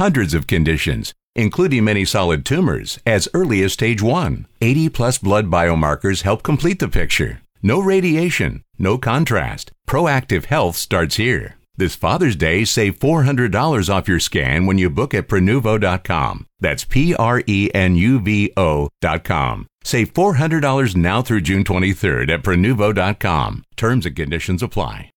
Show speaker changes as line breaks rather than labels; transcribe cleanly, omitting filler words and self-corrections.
hundreds of conditions, including many solid tumors as early as stage 1. 80-plus blood biomarkers help complete the picture. No radiation, no contrast. Proactive Health starts here. This Father's Day, save $400 off your scan when you book at Prenuvo.com. That's Prenuvo.com. Save $400 now through June 23rd at Prenuvo.com. Terms and conditions apply.